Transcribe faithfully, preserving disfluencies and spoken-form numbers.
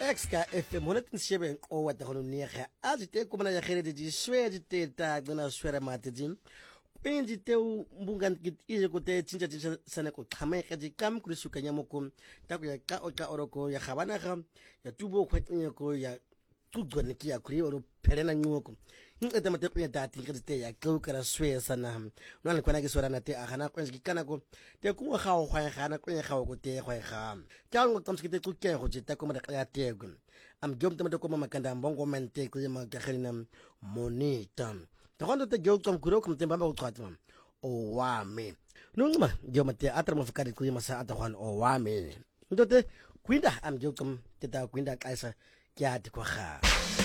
Exka F M honderdzeven o wat gewoon negen. Als je te komen naar je gereden die sweer die te taak dan als sweer maar te zien. Penji te mbungan kit ije ko te chincha chincha sana ko kama ka ji kam ku su kanya mo ko ta ko ya ka o ka oroko ya khabana ga ya tubo ko tinye ko ya tudgo ne ki ya kuri oro perena nyoko. Ngeta mate ko ya dati ngete ya ko kara swear sana. No le kwana ke swara na te agana ko ngi kana ko te ku ga o ga ga na ko ya ga ko te go ga. Ta ngo tamski te ku ke go jita ko ma ya te go. Am jom te ko ma kanda mbongo mente ko ma ga khalina monita. Quando te jogo com curo como tem bamba o quatro o wame nunca eu mate atra mo ficar com masa ata Juan o wame então te cuida am jogo com te ta cuida kaisa que ate ko kha